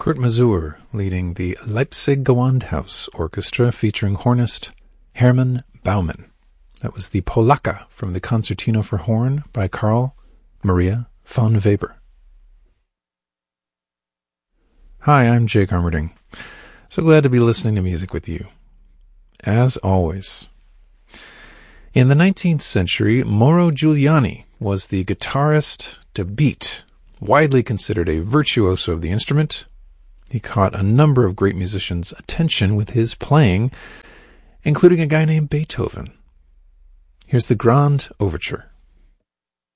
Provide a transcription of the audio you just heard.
Kurt Masur leading the Leipzig Gewandhaus Orchestra featuring hornist Hermann Baumann. That was the Polacca from the Concertino for Horn by Carl Maria von Weber. Hi, I'm Jake Armerding. So glad to be listening to music with you. As always. In the 19th century, Mauro Giuliani was the guitarist to beat, widely considered a virtuoso of the instrument. He caught a number of great musicians' attention with his playing, including a guy named Beethoven. Here's the Grand Overture.